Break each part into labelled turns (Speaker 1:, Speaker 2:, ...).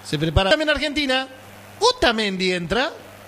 Speaker 1: Se prepara también Argentina. Otamendi entra.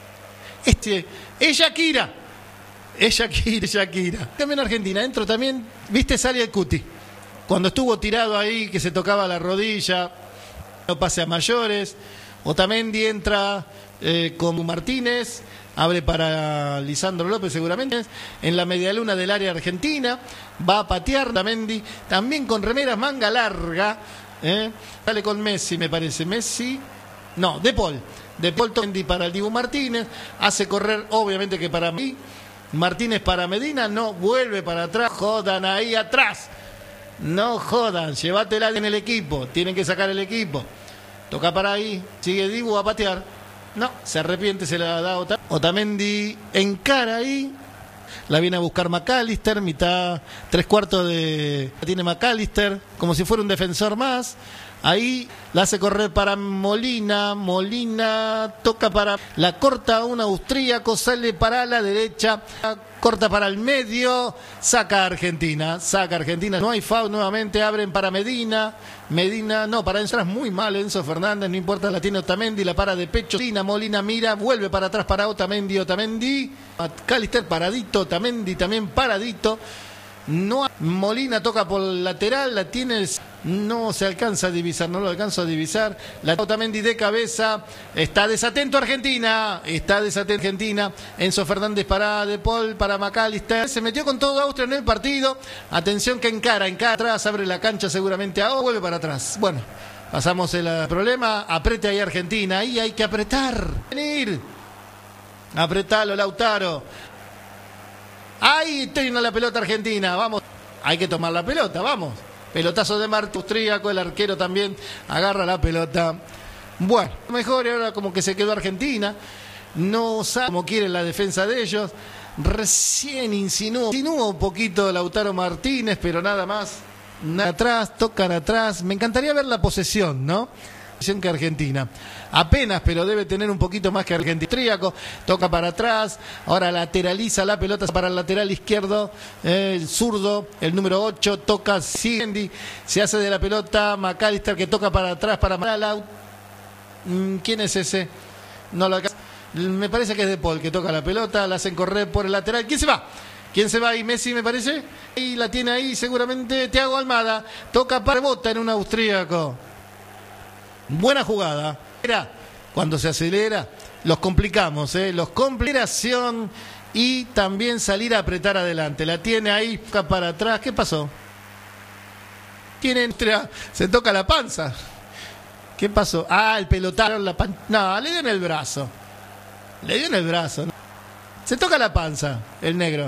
Speaker 1: Es Shakira. Es Shakira. También Argentina. Entro también. ¿Viste? Sale el Cuti. Cuando estuvo tirado ahí, que se tocaba la rodilla. No pase a mayores. Otamendi entra con Martínez. Abre para Lisandro López seguramente. En la medialuna del área argentina. Va a patear Otamendi. También con remeras manga larga. Sale con Messi, me parece. Messi. No, De Paul. De Paul Otamendi para el Dibu Martínez. Hace correr, obviamente que para mí. Martínez para Medina. No, vuelve para atrás. Jodan ahí atrás. No jodan. Llévatela en el equipo. Tienen que sacar el equipo. Toca para ahí. Sigue Dibu a patear. No, se arrepiente, se la da Otamendi. Encara ahí. La viene a buscar McAllister. Mitad, 3/4 de... Tiene McAllister. Como si fuera un defensor más. Ahí la hace correr para Molina. Molina toca para... La corta un austríaco. Sale para la derecha. Corta para el medio. Saca a Argentina. Saca a Argentina. No hay foul nuevamente. Abren para Medina. Medina, no, para Enzo es muy mal. Enzo Fernández, no importa, la tiene Otamendi. La para de pecho. Molina mira. Vuelve para atrás para Otamendi. Otamendi. McAllister paradito. Otamendi también paradito. No, Molina toca por el lateral, la tiene, no se alcanza a divisar, no lo alcanzo a divisar. La Otamendi de cabeza, está desatento Argentina, Enzo Fernández para De Paul, para McAllister. Se metió con todo Austria en el partido. Atención que encara atrás, abre la cancha seguramente a vuelve para atrás. Bueno, pasamos el problema, aprete ahí Argentina, ahí hay que apretar. Venir, apretalo Lautaro. Ahí tiene la pelota Argentina, vamos, hay que tomar la pelota, vamos. Pelotazo de Martín, austríaco, el arquero también agarra la pelota. Bueno, mejor ahora como que se quedó Argentina, no sabe cómo quiere la defensa de ellos. Recién insinuó un poquito Lautaro Martínez, pero nada más. Atrás, tocan atrás, me encantaría ver la posesión, ¿no? Que Argentina apenas, pero debe tener un poquito más que Argentina. Austríaco toca para atrás, ahora lateraliza la pelota para el lateral izquierdo, el zurdo, el número 8 toca Cindy, se hace de la pelota McAllister que toca para atrás para Malau. ¿Quién es ese? No lo alcanza. Me parece que es De Paul que toca la pelota, la hacen correr por el lateral. ¿Quién se va? ¿Quién se va ahí? Messi, me parece. Y la tiene ahí seguramente Thiago Almada, toca para rebota en un austríaco. Buena jugada. Cuando se acelera, los complicamos, los complicación y también salir a apretar adelante. La tiene ahí para atrás. ¿Qué pasó? ¿Quién entra? Se toca la panza. ¿Qué pasó? Ah, el pelotazo. No, le dio en el brazo. ¿No? Se toca la panza, el negro.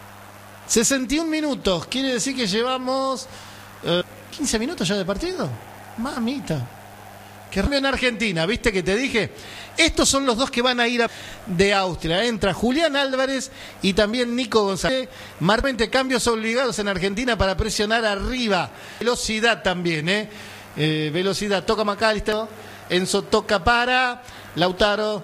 Speaker 1: 61 minutos. Quiere decir que llevamos 15 minutos ya de partido. Mamita. Que en Argentina, ¿viste que te dije? Estos son los dos que van a ir de Austria. Entra Julián Álvarez y también Nico González. Marmente cambios obligados en Argentina para presionar arriba. Velocidad también, velocidad. Toca McAllister. Enzo toca para Lautaro.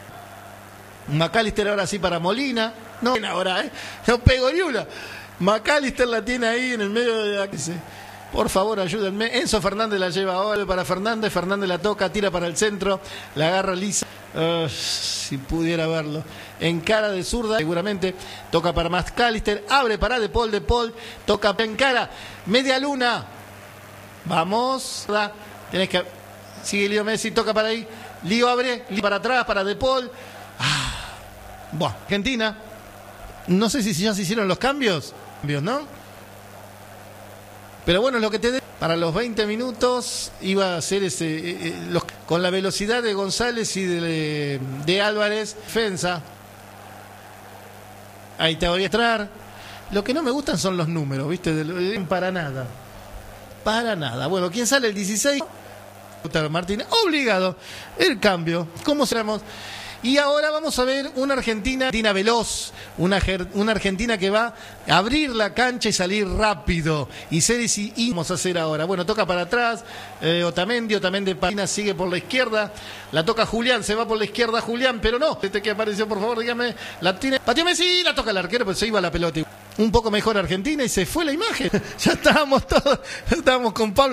Speaker 1: McAllister ahora sí para Molina. No, ahora, no pegó ni una. McAllister la tiene ahí en el medio de la... Por favor, ayúdenme. Enzo Fernández la lleva ahora para Fernández. Fernández la toca, tira para el centro. La agarra lisa. Si pudiera verlo. En cara de zurda, seguramente. Toca para McAllister. Abre para De Paul. De Paul toca en cara. Media luna. Vamos. Tenés que... Sigue Leo Messi. Toca para ahí. Lío abre. Lío para atrás. Para De Paul. Bueno, Argentina. No sé si ya se hicieron los cambios. ¿No? Pero bueno, lo que te para los 20 minutos iba a ser con la velocidad de González y de Álvarez, defensa. Ahí te voy a entrar. Lo que no me gustan son los números, ¿viste? Para nada. Para nada. Bueno, ¿quién sale el 16? Martínez. Obligado. El cambio. ¿Cómo seremos? Y ahora vamos a ver una Argentina veloz, una Argentina que va a abrir la cancha y salir rápido. Y vamos a hacer ahora. Bueno, toca para atrás, Otamendi Palina sigue por la izquierda, la toca Julián, se va por la izquierda Julián, pero no. Este que apareció, por favor, dígame, la tiene, pateó Messi, la toca el arquero, pero se iba la pelota. Un poco mejor Argentina y se fue la imagen. Ya estábamos todos, estábamos con Pablo.